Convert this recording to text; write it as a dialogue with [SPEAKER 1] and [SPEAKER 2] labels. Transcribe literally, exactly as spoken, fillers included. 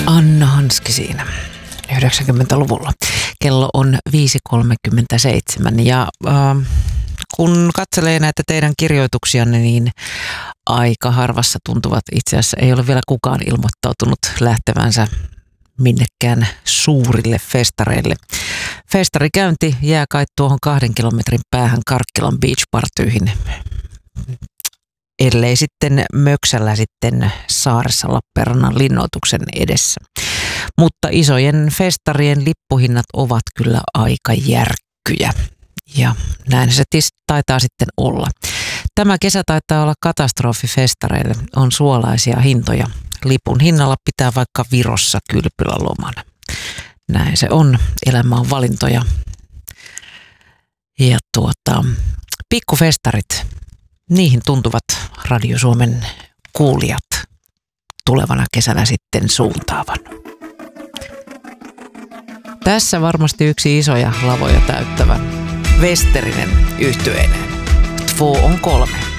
[SPEAKER 1] Anna Hanski siinä yhdeksänkymmentäluvulla. Kello on viisi kolmekymmentäseitsemän ja äh, kun katselee näitä teidän kirjoituksianne, niin aika harvassa tuntuvat. Itse asiassa ei ole vielä kukaan ilmoittautunut lähtevänsä minnekään suurille festareille. Festarikäynti jää kai tuohon kahden kilometrin päähän Karkkilan beach-partyihin, ellei sitten Möksällä sitten saaressa Lappeenrannan linnoituksen edessä. Mutta isojen festarien lippuhinnat ovat kyllä aika järkkyjä ja näin se taitaa sitten olla. Tämä kesä taitaa olla katastrofi festareille, on suolaisia hintoja. Lipun hinnalla pitää vaikka Virossa kylpyläloman. Näin se on, elämä on valintoja. Ja tuota, pikkufestarit, niihin tuntuvat Radio Suomen kuulijat tulevana kesänä sitten suuntaavan. Tässä varmasti yksi isoja lavoja täyttävä Westerinen yhtyeineen. Två on kolme.